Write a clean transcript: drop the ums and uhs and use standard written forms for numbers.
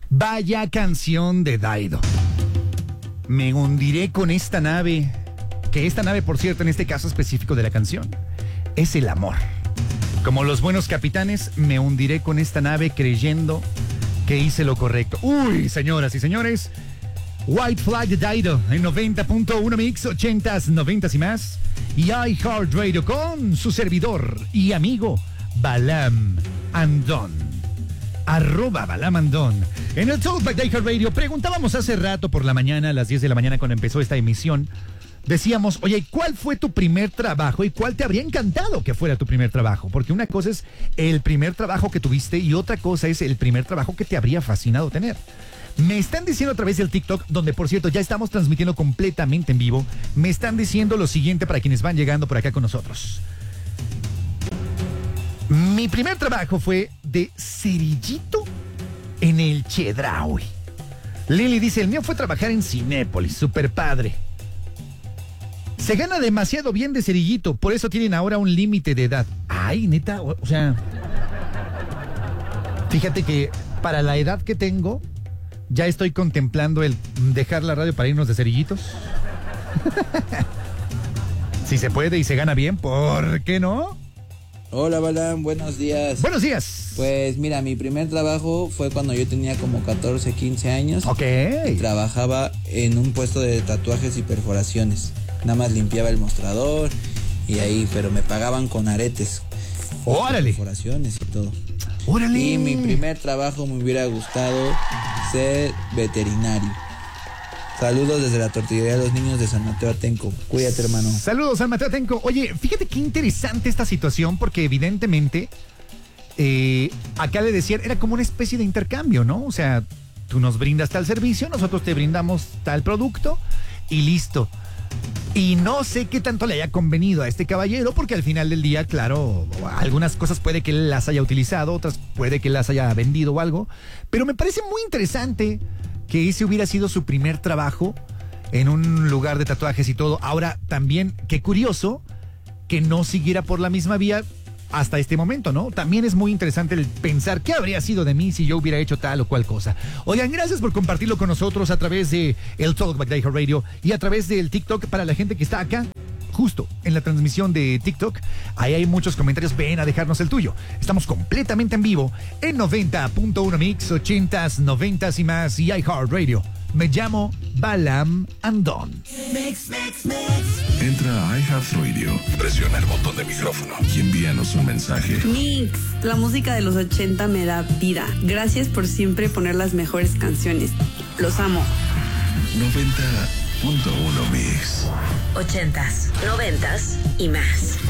Vaya canción de Daido. Me hundiré con esta nave. Que esta nave, por cierto, en este caso específico de la canción, es el amor. Como los buenos capitanes, me hundiré con esta nave creyendo que hice lo correcto. Uy, señoras y señores, White Flag de Daido en 90.1 Mix, 80s, 90s y más. Y iHeartRadio con su servidor y amigo Balam Andón. @Balam Andón. En el Talkback de iHeartRadio preguntábamos hace rato por la mañana, a las 10 de la mañana cuando empezó esta emisión. Decíamos, oye, ¿cuál fue tu primer trabajo y cuál te habría encantado que fuera tu primer trabajo? Porque una cosa es el primer trabajo que tuviste y otra cosa es el primer trabajo que te habría fascinado tener. Me están diciendo a través del TikTok, donde por cierto ya estamos transmitiendo completamente en vivo, me están diciendo lo siguiente para quienes van llegando por acá con nosotros. Mi primer trabajo fue de cerillito en el Chedraui. Lili dice, el mío fue trabajar en Cinépolis, super padre. Se gana demasiado bien de cerillito, por eso tienen ahora un límite de edad. Ay, neta, o sea... Fíjate que para la edad que tengo, ya estoy contemplando el dejar la radio para irnos de cerillitos. Si se puede y se gana bien, ¿por qué no? Hola, Balam, buenos días. Buenos días. Pues mira, mi primer trabajo fue cuando yo tenía como 14, 15 años. Ok. Y trabajaba en un puesto de tatuajes y perforaciones. Nada más limpiaba el mostrador y ahí, pero me pagaban con aretes. ¡Órale! Perforaciones y todo. ¡Órale! Y mi primer trabajo me hubiera gustado ser veterinario. Saludos desde la tortillería de los niños de San Mateo Atenco. Cuídate, hermano. Saludos, San Mateo Atenco. Oye, fíjate qué interesante esta situación, porque evidentemente acá le decían, era como una especie de intercambio, ¿no? O sea, tú nos brindas tal servicio, nosotros te brindamos tal producto y listo. Y no sé qué tanto le haya convenido a este caballero, porque al final del día, claro, algunas cosas puede que él las haya utilizado, otras puede que las haya vendido o algo, pero me parece muy interesante que ese hubiera sido su primer trabajo en un lugar de tatuajes y todo. Ahora, también, qué curioso que no siguiera por la misma vía hasta este momento, ¿no? También es muy interesante el pensar qué habría sido de mí si yo hubiera hecho tal o cual cosa. Oigan, gracias por compartirlo con nosotros a través de el Talkback de iHeartRadio y a través del TikTok para la gente que está acá. Justo en la transmisión de TikTok, ahí hay muchos comentarios, ven a dejarnos el tuyo. Estamos completamente en vivo en 90.1 Mix, 80s, 90s y más y iHeartRadio. Me llamo Balam Andón. Entra a iHeartRadio, presiona el botón de micrófono y envíanos un mensaje. Mix, la música de los 80 me da vida. Gracias por siempre poner las mejores canciones. Los amo. 90.1 Mix. 80s, 90s y más.